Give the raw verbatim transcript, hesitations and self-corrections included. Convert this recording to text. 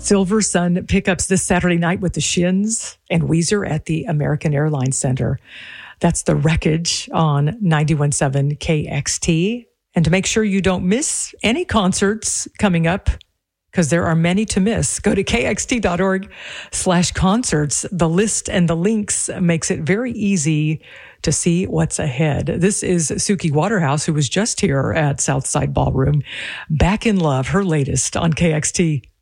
Silver Sun pickups this Saturday night with the Shins and Weezer at the American Airlines Center. That's The Wreckage on ninety-one point seven K X T. And to make sure you don't miss any concerts coming up, because there are many to miss, go to kxt.org slash concerts. The list and the links makes it very easy to see what's ahead. This is Suki Waterhouse, who was just here at Southside Ballroom. Back in Love, her latest on K X T.